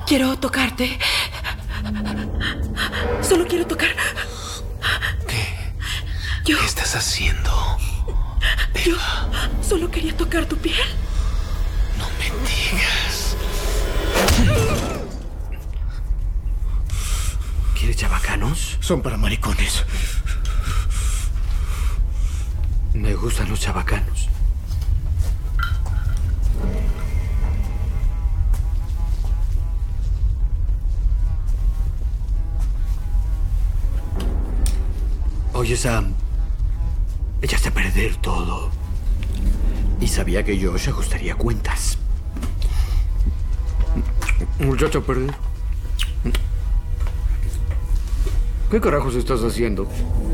Quiero tocarte. Solo quiero tocar. ¿Qué estás haciendo? Yo solo quería tocar tu piel. No me digas. ¿Quieres chabacanos? Son para maricones. Me gustan los chabacanos. Oye, Sam, echaste a perder todo. Y sabía que Josh ajustaría cuentas. Muchacho, perder. ¿Qué carajos estás haciendo?